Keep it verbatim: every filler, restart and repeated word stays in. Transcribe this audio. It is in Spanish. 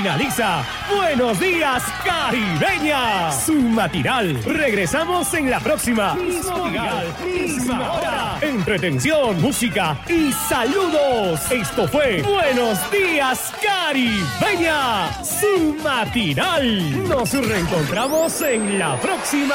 finaliza Buenos Días Caribeña, su matinal. Regresamos en la próxima. Mismo dial, misma hora. Entretención, música y saludos. Esto fue Buenos Días Caribeña, su matinal. Nos reencontramos en la próxima.